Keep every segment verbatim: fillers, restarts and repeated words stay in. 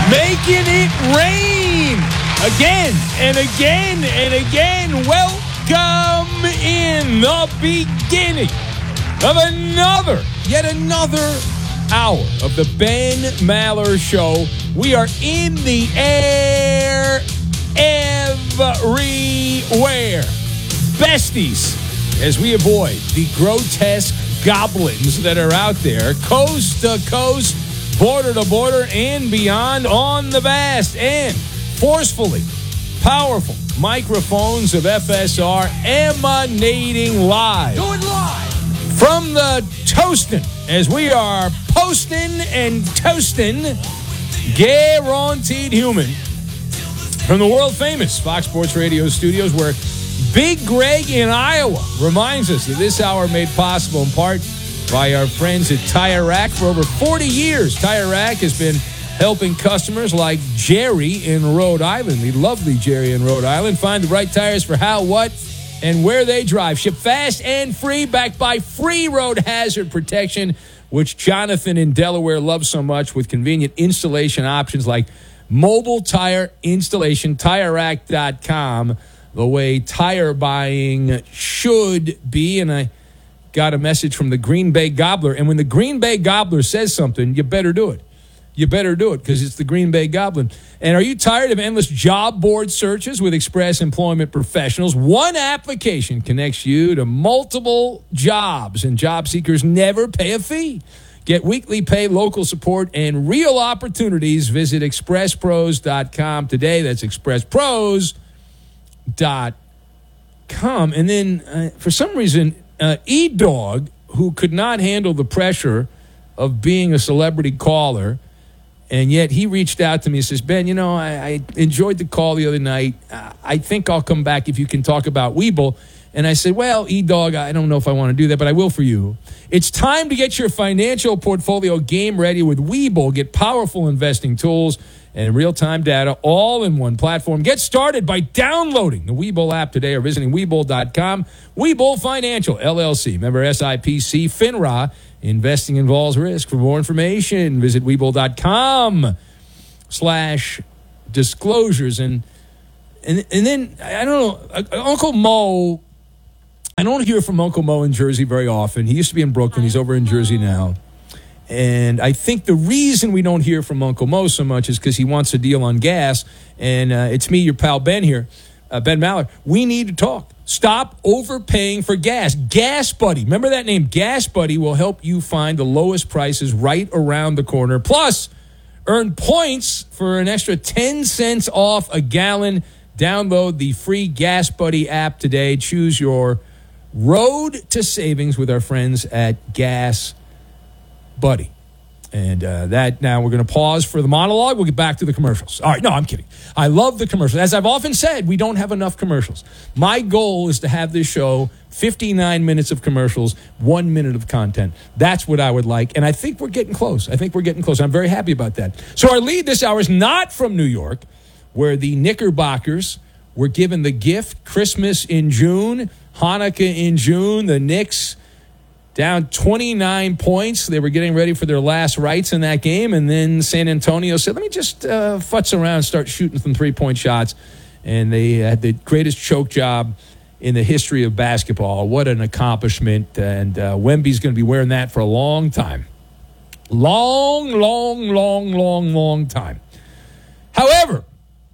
Making it rain again and again and again. Welcome in the beginning of another, yet another hour of the Ben Maller Show. We are in the air everywhere. Besties, as we avoid the grotesque goblins that are out there, coast to coast, border to border, and beyond on the vast and forcefully powerful microphones of F S R emanating live. Do it live. From the toastin', as we are posting and toasting, guaranteed human, from the world-famous Fox Sports Radio studios, where Big Greg in Iowa reminds us that this hour made possible in part by our friends at Tire Rack. For over forty years, Tire Rack has been helping customers like Jerry in Rhode Island, the lovely Jerry in Rhode Island, find the right tires for how, what, and where they drive. Ship fast and free, backed by free road hazard protection, which Jonathan in Delaware loves so much, with convenient installation options like mobile tire installation. Tire Rack dot com, the way tire buying should be. And I got a message from the Green Bay Gobbler, and when the Green Bay Gobbler says something, you better do it. You better do it, because it's the Green Bay Goblin. And are you tired of endless job board searches with Express Employment Professionals? One application connects you to multiple jobs, and job seekers never pay a fee. Get weekly pay, local support, and real opportunities. Visit express pros dot com today. That's express pros dot com. And then, uh, for some reason, uh, E-Dog, who could not handle the pressure of being a celebrity caller, and yet he reached out to me and says, Ben, you know, I, I enjoyed the call the other night. I think I'll come back if you can talk about Webull. And I said, well, E-Dog, I don't know if I want to do that, but I will for you. It's time to get your financial portfolio game ready with Webull. Get powerful investing tools and real-time data all in one platform. Get started by downloading the Webull app today or visiting Webull dot com. Webull Financial, L L C, member S I P C, FINRA. Investing involves risk. For more information, visit Webull dot com slash disclosures. And, and, and then, I don't know, Uncle Mo, I don't hear from Uncle Mo in Jersey very often. He used to be in Brooklyn. He's over in Jersey now. And I think the reason we don't hear from Uncle Mo so much is because he wants a deal on gas. And uh, it's me, your pal Ben here, uh, Ben Maller. We need to talk. Stop overpaying for gas. Gas Buddy. Remember that name? Gas Buddy will help you find the lowest prices right around the corner. Plus, earn points for an extra ten cents off a gallon. Download the free Gas Buddy app today. Choose your road to savings with our friends at Gas Buddy. And uh, that now we're going to pause for the monologue. We'll get back to the commercials. All right. No, I'm kidding. I love the commercials. As I've often said, we don't have enough commercials. My goal is to have this show fifty-nine minutes of commercials, one minute of content. That's what I would like. And I think we're getting close. I think we're getting close. I'm very happy about that. So our lead this hour is not from New York, where the Knickerbockers were given the gift. Christmas in June, Hanukkah in June. The Knicks down twenty-nine points. They were getting ready for their last rites in that game. And then San Antonio said, let me just uh, futz around and start shooting some three-point shots. And they had the greatest choke job in the history of basketball. What an accomplishment. And uh, Wemby's going to be wearing that for a long time. Long, long, long, long, long time. However,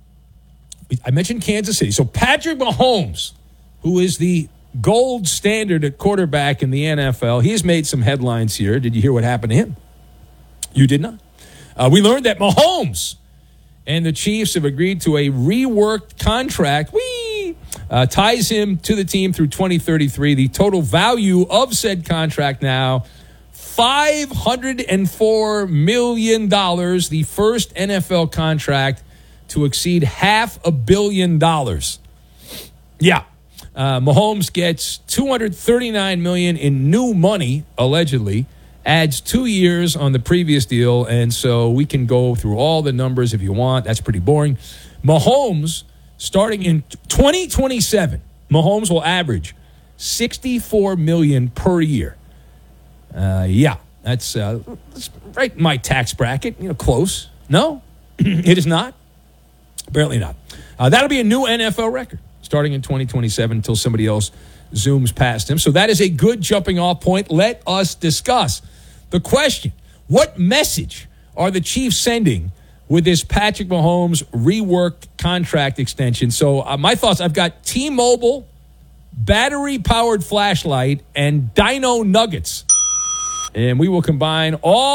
I mentioned Kansas City. So Patrick Mahomes, who is the gold standard at quarterback in the N F L. He has made some headlines here. Did you hear what happened to him? You did not. Uh, we learned that Mahomes and the Chiefs have agreed to a reworked contract. Whee! Uh, ties him to the team through twenty thirty-three. The total value of said contract now, five hundred four million dollars. The first N F L contract to exceed half a billion dollars. Yeah. Uh, Mahomes gets two hundred thirty-nine million dollars in new money, allegedly, adds two years on the previous deal, and so we can go through all the numbers if you want. That's pretty boring. Mahomes, starting in twenty twenty-seven, Mahomes will average sixty-four million dollars per year. Uh, yeah, that's, uh, that's right in my tax bracket. You know, close. No? It is not. Apparently not. Uh, that'll be a new N F L record starting in twenty twenty-seven until somebody else zooms past him. So that is a good jumping off point. Let us discuss the question. What message are the Chiefs sending with this Patrick Mahomes reworked contract extension? So uh, my thoughts, I've got T-Mobile, battery-powered flashlight, and Dino Nuggets. And we will combine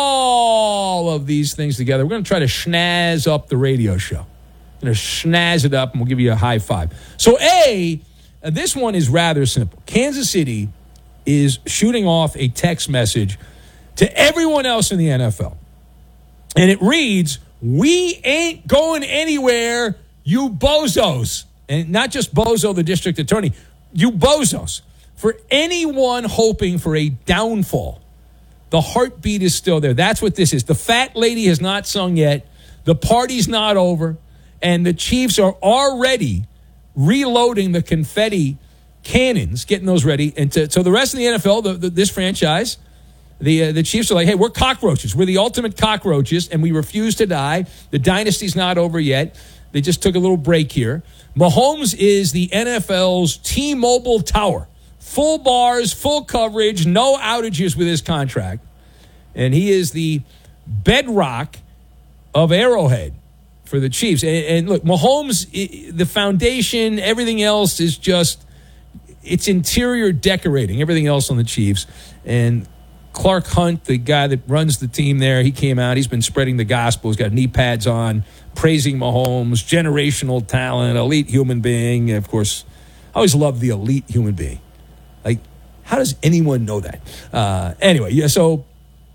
all of these things together. We're going to try to schnazz up the radio show. We're going to schnazz it up, and we'll give you a high five. So, A, uh, this one is rather simple. Kansas City is shooting off a text message to everyone else in the N F L. And it reads, "We ain't going anywhere, you bozos." And not just Bozo, the district attorney. You bozos. For anyone hoping for a downfall, the heartbeat is still there. That's what this is. The fat lady has not sung yet. The party's not over. And the Chiefs are already reloading the confetti cannons, getting those ready. And to, so the rest of the N F L, the, the, this franchise, the, uh, the Chiefs are like, hey, we're cockroaches. We're the ultimate cockroaches, and we refuse to die. The dynasty's not over yet. They just took a little break here. Mahomes is the N F L's T-Mobile tower. Full bars, full coverage, no outages with his contract. And he is the bedrock of Arrowhead for the Chiefs. And, and look, Mahomes, the foundation, everything else is just, it's interior decorating, everything else on the Chiefs. And Clark Hunt, the guy that runs the team there, he came out. He's been spreading the gospel. He's got knee pads on, praising Mahomes, generational talent, elite human being. Of course, I always love the elite human being. Like, how does anyone know that? Uh, anyway, yeah, so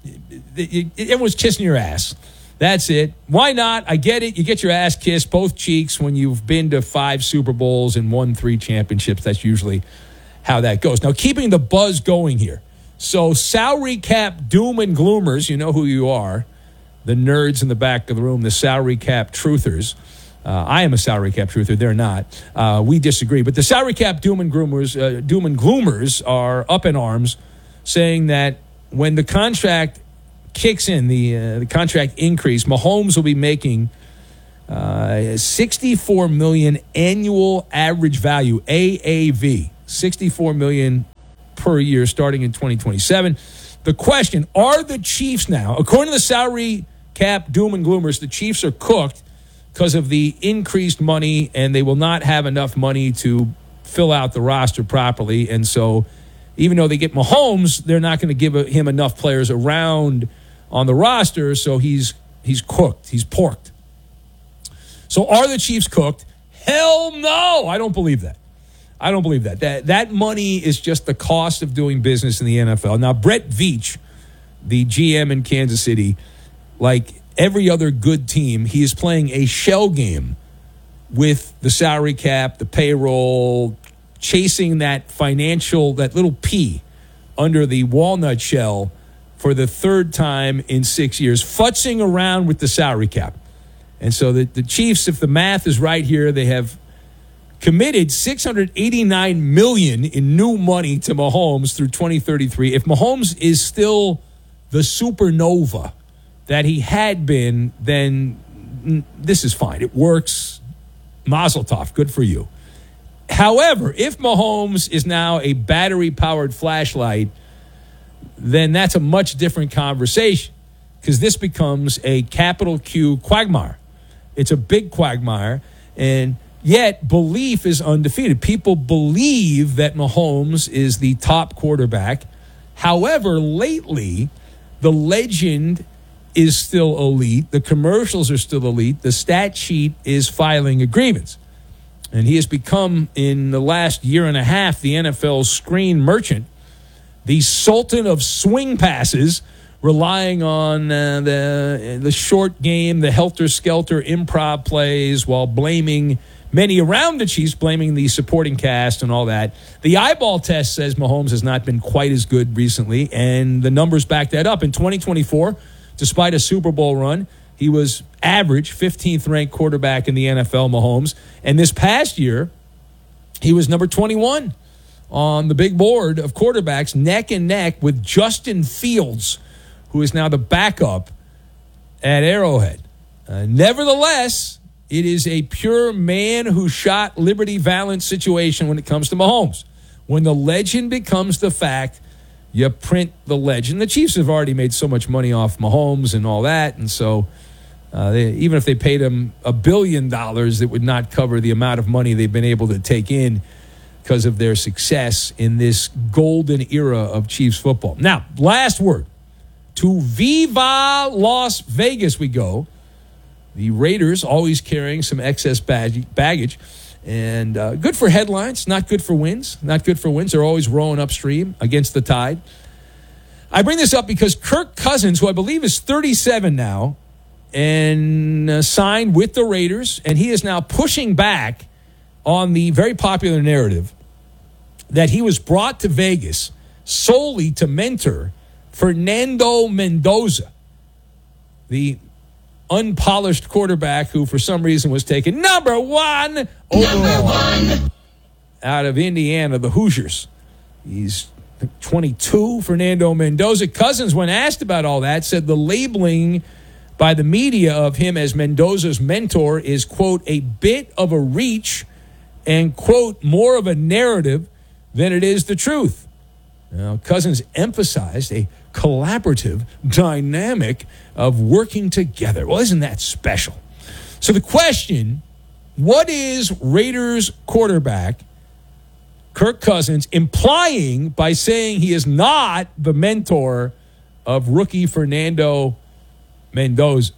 it, it, everyone's kissing your ass. That's it. Why not? I get it. You get your ass kissed, both cheeks, when you've been to five Super Bowls and won three championships. That's usually how that goes. Now, keeping the buzz going here. So, salary cap doom and gloomers, you know who you are, the nerds in the back of the room, the salary cap truthers. Uh, I am a salary cap truther. They're not. Uh, we disagree. But the salary cap doom and gloomers, uh, doom and gloomers are up in arms, saying that when the contract kicks in, the uh, the contract increase, Mahomes will be making uh, sixty-four million dollars annual average value, A A V, sixty-four million dollars per year starting in twenty twenty-seven. The question, are the Chiefs now, according to the salary cap doom and gloomers, the Chiefs are cooked because of the increased money, and they will not have enough money to fill out the roster properly. And so even though they get Mahomes, they're not going to give him enough players around on the roster, so he's he's cooked. He's porked. So are the Chiefs cooked? Hell no! I don't believe that. I don't believe that. That that money is just the cost of doing business in the N F L. Now, Brett Veach, the G M in Kansas City, like every other good team, he is playing a shell game with the salary cap, the payroll, chasing that financial, that little P under the walnut shell for the third time in six years, futzing around with the salary cap. And so the, the Chiefs, if the math is right here, they have committed six hundred eighty-nine million dollars in new money to Mahomes through twenty thirty-three. If Mahomes is still the supernova that he had been, then this is fine. It works. Mazel tov. Good for you. However, if Mahomes is now a battery-powered flashlight, then that's a much different conversation, because this becomes a capital Q quagmire. It's a big quagmire, and yet belief is undefeated. People believe that Mahomes is the top quarterback. However, lately, the legend is still elite. The commercials are still elite. The stat sheet is filing agreements. And he has become, in the last year and a half, the N F L's screen merchant, the sultan of swing passes, relying on uh, the, the short game, the helter-skelter improv plays, while blaming many around the Chiefs, blaming the supporting cast and all that. The eyeball test says Mahomes has not been quite as good recently, and the numbers back that up. In twenty twenty-four, despite a Super Bowl run, he was average, fifteenth-ranked quarterback in the N F L, Mahomes. And this past year, he was number twenty-one on the big board of quarterbacks, neck and neck with Justin Fields, who is now the backup at Arrowhead. Uh, nevertheless, it is a pure man who shot Liberty Valance situation when it comes to Mahomes. When the legend becomes the fact, you print the legend. The Chiefs have already made so much money off Mahomes and all that, and so uh, they, even if they paid him a billion dollars, it would not cover the amount of money they've been able to take in because of their success in this golden era of Chiefs football. Now, last word. To Viva Las Vegas we go. The Raiders always carrying some excess baggage. And uh, good for headlines, not good for wins. Not good for wins. They're always rowing upstream against the tide. I bring this up because Kirk Cousins, who I believe is thirty-seven now, and uh, signed with the Raiders, and he is now pushing back on the very popular narrative that he was brought to Vegas solely to mentor Fernando Mendoza, the unpolished quarterback who, for some reason, was taken number one overall number one. out of Indiana, the Hoosiers. He's twenty-two, Fernando Mendoza. Cousins, when asked about all that, said the labeling by the media of him as Mendoza's mentor is, quote, a bit of a reach and, quote, more of a narrative than it is the truth. Now, Cousins emphasized a collaborative dynamic of working together. Well, isn't that special? So the question, what is Raiders quarterback Kirk Cousins implying by saying he is not the mentor of rookie Fernando Mendoza?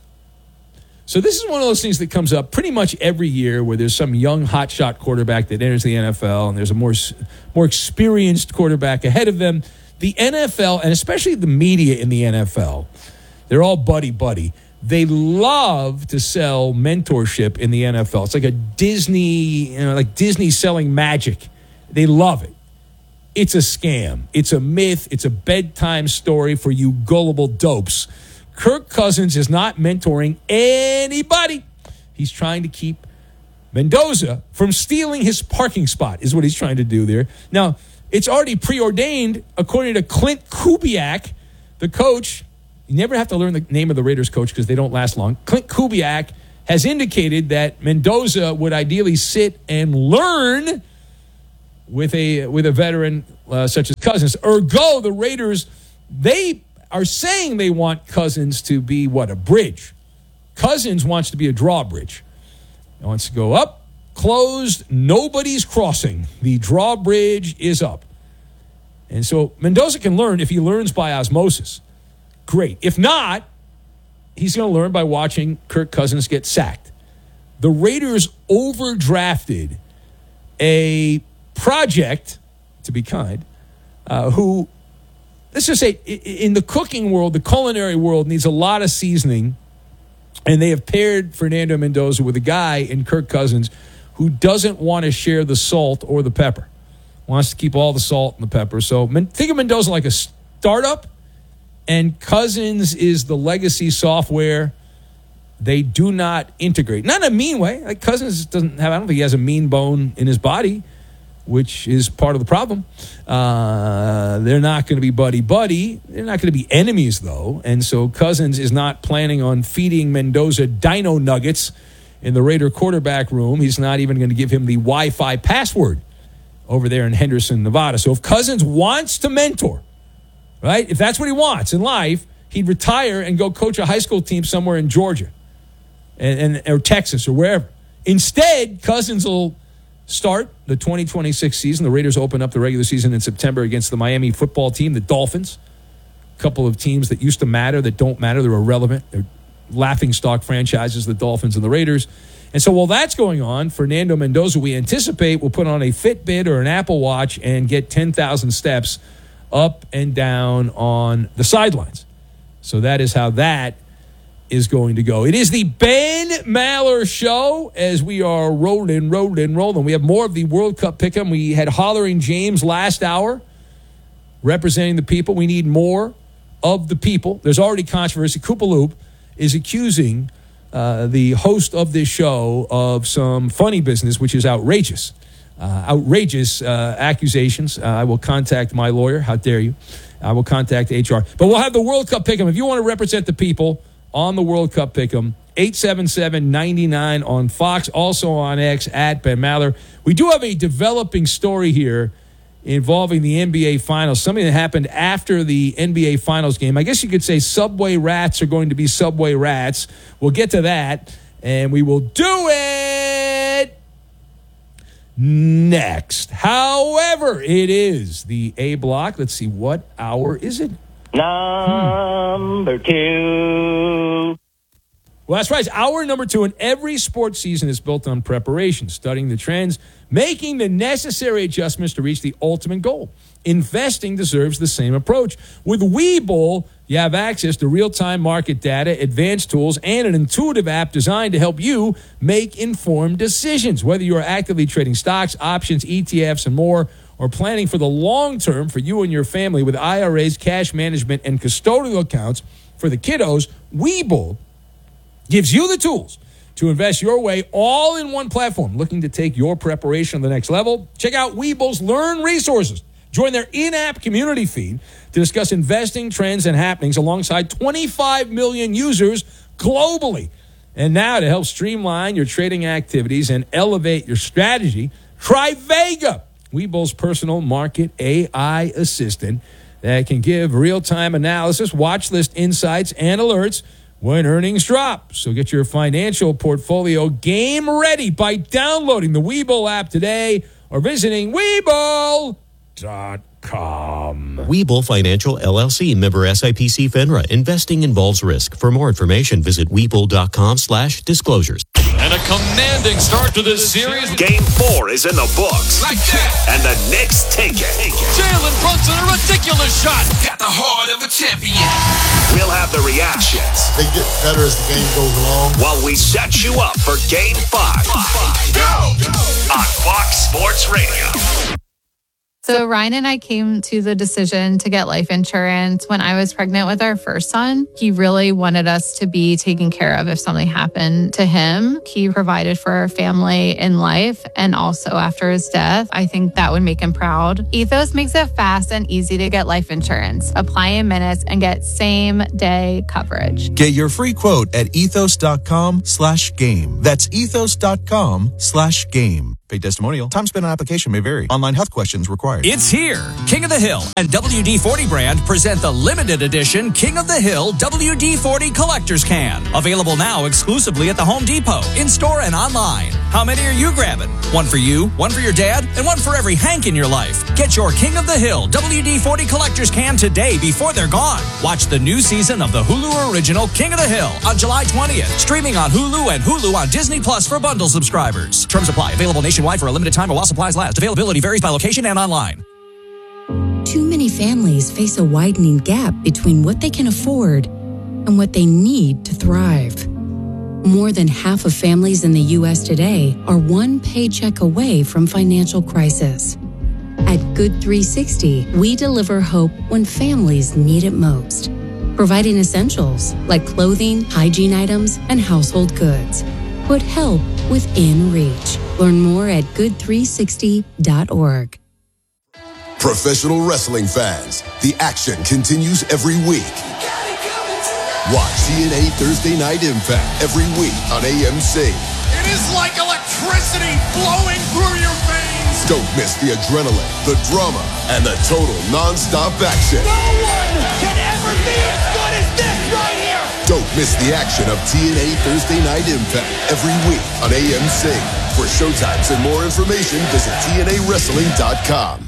So this is one of those things that comes up pretty much every year where there's some young hotshot quarterback that enters the N F L and there's a more, more experienced quarterback ahead of them. The N F L, and especially the media in the N F L, they're all buddy-buddy. They love to sell mentorship in the N F L. It's like a Disney, you know, like Disney selling magic. They love it. It's a scam. It's a myth. It's a bedtime story for you gullible dopes. Kirk Cousins is not mentoring anybody. He's trying to keep Mendoza from stealing his parking spot, is what he's trying to do there. Now, it's already preordained, according to Clint Kubiak, the coach. You never have to learn the name of the Raiders coach because they don't last long. Clint Kubiak has indicated that Mendoza would ideally sit and learn with a with a veteran uh, such as Cousins. Ergo, the Raiders, they are saying they want Cousins to be, what, a bridge. Cousins wants to be a drawbridge. He wants to go up, closed, nobody's crossing. The drawbridge is up. And so Mendoza can learn if he learns by osmosis. Great. If not, he's going to learn by watching Kirk Cousins get sacked. The Raiders overdrafted a project, to be kind, uh, who, let's just say, in the cooking world, the culinary world needs a lot of seasoning, and they have paired Fernando Mendoza with a guy in Kirk Cousins who doesn't want to share the salt or the pepper, wants to keep all the salt and the pepper. So think of Mendoza like a startup, and Cousins is the legacy software. They do not integrate. Not in a mean way. Like Cousins doesn't have, I don't think he has a mean bone in his body, which is part of the problem. Uh, they're not going to be buddy-buddy. They're not going to be enemies, though. And so Cousins is not planning on feeding Mendoza dino nuggets in the Raider quarterback room. He's not even going to give him the Wi-Fi password over there in Henderson, Nevada. So if Cousins wants to mentor, right, if that's what he wants in life, he'd retire and go coach a high school team somewhere in Georgia and, and or Texas or wherever. Instead, Cousins will start the twenty twenty-six season. The Raiders open up the regular season in September against the Miami football team, the Dolphins. A couple of teams that used to matter that don't matter. They're irrelevant. They're laughingstock franchises, the Dolphins and the Raiders. And so while that's going on, Fernando Mendoza, we anticipate, will put on a Fitbit or an Apple Watch and get ten thousand steps up and down on the sidelines. So that is how that is going to go. It is the Ben Maller Show as we are rolling, rolling, rolling. We have more of the World Cup pick'em. We had Hollering James last hour representing the people. We need more of the people. There's already controversy. Koopaloop is accusing uh, the host of this show of some funny business, which is outrageous. Uh, outrageous uh, accusations. Uh, I will contact my lawyer. How dare you? I will contact H R. But we'll have the World Cup pick'em. If you want to represent the people on the World Cup pick'em, eight seven seven, nine nine on Fox, also on X at Ben Maller. We do have a developing story here involving the N B A Finals, something that happened after the N B A Finals game. I guess you could say Subway Rats are going to be Subway Rats. We'll get to that, and we will do it next. However, it is the A block. Let's see, what hour is it? Number hmm. two. Well, that's right. It's hour number two, and every sports season is built on preparation, studying the trends, making the necessary adjustments to reach the ultimate goal. Investing deserves the same approach. With Webull, you have access to real-time market data, advanced tools, and an intuitive app designed to help you make informed decisions. Whether you are actively trading stocks, options, E T Fs, and more, or planning for the long term for you and your family with I R As, cash management, and custodial accounts for the kiddos, Webull gives you the tools to invest your way all in one platform. Looking to take your preparation to the next level? Check out Webull's Learn Resources. Join their in-app community feed to discuss investing trends and happenings alongside twenty-five million users globally. And now to help streamline your trading activities and elevate your strategy, try Vega, Webull's personal market A I assistant that can give real-time analysis, watch list insights, and alerts when earnings drop. So get your financial portfolio game ready by downloading the Webull app today or visiting Webull dot com. Webull Financial, L L C, member S I P C FINRA. Investing involves risk. For more information, visit Webull.com slash disclosures. And a commanding start to this series. Game four is in the books. Like that. And the Knicks take it. Jalen Brunson, a ridiculous shot. Got the heart of a champion. We'll have the reactions. They get better as the game goes along. While we set you up for Game five. Five. Go. Go. On Fox Sports Radio. So Ryan and I came to the decision to get life insurance when I was pregnant with our first son. He really wanted us to be taken care of if something happened to him. He provided for our family in life and also after his death. I think that would make him proud. Ethos makes it fast and easy to get life insurance. Apply in minutes and get same day coverage. Get your free quote at ethos.com slash game. That's ethos.com slash game. Paid testimonial. Time spent on application may vary. Online health questions required. It's here. King of the Hill and W D forty brand present the limited edition King of the Hill W D forty Collector's Can. Available now exclusively at the Home Depot, in-store and online. How many are you grabbing? One for you, one for your dad, and one for every Hank in your life. Get your King of the Hill W D forty Collector's Can today before they're gone. Watch the new season of the Hulu original King of the Hill on July twentieth. Streaming on Hulu and Hulu on Disney Plus for bundle subscribers. Terms apply. Available nationwide for a limited time or while supplies last. Availability varies by location and online. Too many families face a widening gap between what they can afford and what they need to thrive. More than half of families in the U S today are one paycheck away from financial crisis. At Good three sixty, we deliver hope when families need it most, providing essentials like clothing, hygiene items, and household goods. Put help within reach. Learn more at good three sixty dot org. Professional wrestling fans, the action continues every week. Watch T N A Thursday Night Impact every week on A M C. It is like electricity flowing through your veins. Don't miss the adrenaline, the drama, and the total non-stop action. No one can ever be as good as this right here. Don't miss the action of T N A Thursday Night Impact every week on A M C. For showtimes and more information, visit T N A wrestling dot com.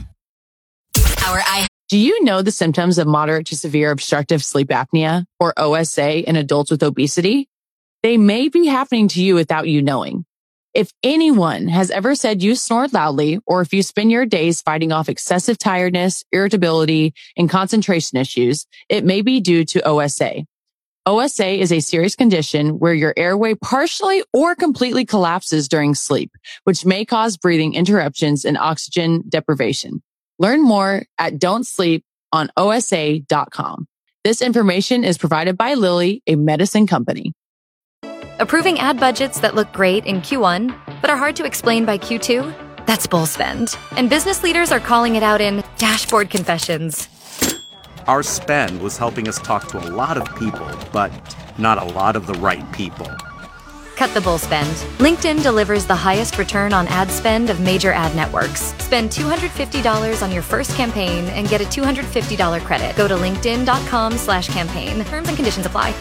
Do you know the symptoms of moderate to severe obstructive sleep apnea, or O S A, in adults with obesity? They may be happening to you without you knowing. If anyone has ever said you snore loudly, or if you spend your days fighting off excessive tiredness, irritability, and concentration issues, it may be due to O S A. O S A is a serious condition where your airway partially or completely collapses during sleep, which may cause breathing interruptions and oxygen deprivation. Learn more at don't sleep on O S A dot com. This information is provided by Lilly, a medicine company. Approving ad budgets that look great in Q one, but are hard to explain by Q two? That's bull spend. And business leaders are calling it out in dashboard confessions. Our spend was helping us talk to a lot of people, but not a lot of the right people. Cut the bull spend. LinkedIn delivers the highest return on ad spend of major ad networks. Spend two hundred fifty dollars on your first campaign and get a two hundred fifty dollars credit. Go to linkedin.com slash campaign. Terms and conditions apply.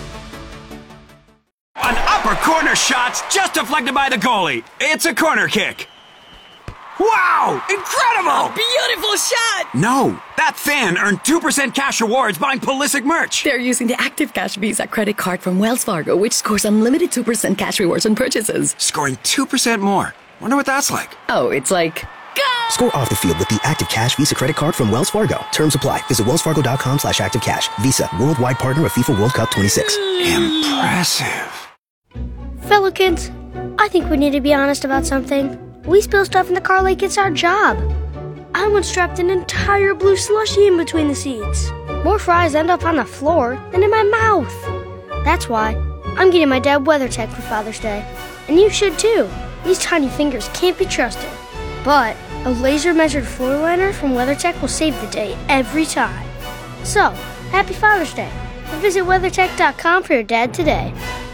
An upper corner shot's just deflected by the goalie. It's a corner kick. Wow! Incredible! A beautiful shot! No, that fan earned two percent cash rewards buying Pulisic merch. They're using the Active Cash Visa credit card from Wells Fargo, which scores unlimited two percent cash rewards on purchases. Scoring two percent more. Wonder what that's like. Oh, it's like... Go! Score off the field with the Active Cash Visa credit card from Wells Fargo. Terms apply. Visit wellsfargo.com slash active cash. Visa, worldwide partner of FIFA World Cup twenty-six. Impressive. Fellow kids, I think we need to be honest about something. We spill stuff in the car like it's our job. I once dropped an entire blue slushie in between the seats. More fries end up on the floor than in my mouth. That's why I'm getting my dad WeatherTech for Father's Day. And you should too. These tiny fingers can't be trusted. But a laser-measured floor liner from WeatherTech will save the day every time. So, happy Father's Day. And visit weathertech dot com for your dad today.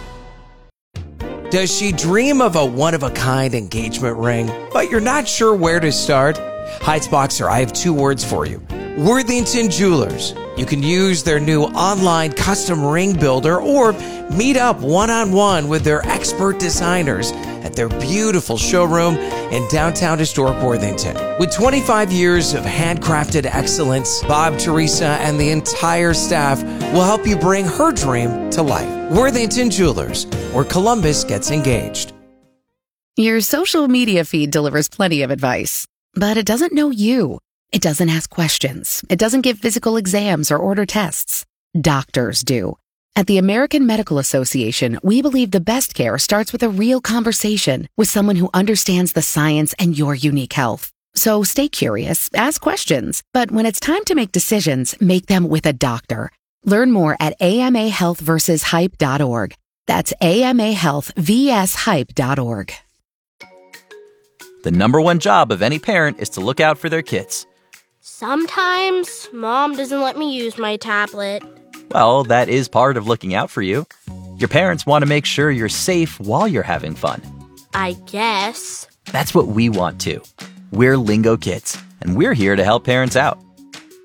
Does she dream of a one-of-a-kind engagement ring, but you're not sure where to start? Heights Boxer, I have two words for you. Worthington Jewelers. You can use their new online custom ring builder or meet up one-on-one with their expert designers at their beautiful showroom in downtown historic Worthington. With twenty-five years of handcrafted excellence, Bob, Teresa, and the entire staff will help you bring her dream to life. Worthington Jewelers, where Columbus gets engaged. Your social media feed delivers plenty of advice, but it doesn't know you. It doesn't ask questions. It doesn't give physical exams or order tests. Doctors do. At the American Medical Association, we believe the best care starts with a real conversation with someone who understands the science and your unique health. So stay curious, ask questions, but when it's time to make decisions, make them with a doctor. Learn more at A M A health versus hype dot org. That's A M A health versus hype dot org. The number one job of any parent is to look out for their kids. Sometimes Mom doesn't let me use my tablet. Well, that is part of looking out for you. Your parents want to make sure you're safe while you're having fun. I guess. That's what we want too. We're Lingo Kids, and we're here to help parents out.